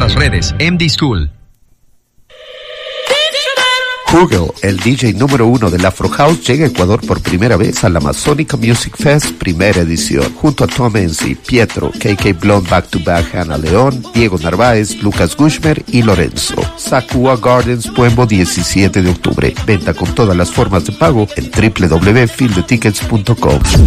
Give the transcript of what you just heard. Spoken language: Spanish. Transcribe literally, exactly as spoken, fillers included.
nuestras redes M D School. Hugel, el D J número uno del Afro House, llega a Ecuador por primera vez a la Amazónica Music Fest primera edición, junto a Tom Enzi, Pietro, K K Blonde Back to Back, Ana León, Diego Narváez, Lucas Gushmer y Lorenzo. Sakua Gardens, Puembo, diecisiete de octubre. Venta con todas las formas de pago en doble u doble u doble u punto field the tickets punto com.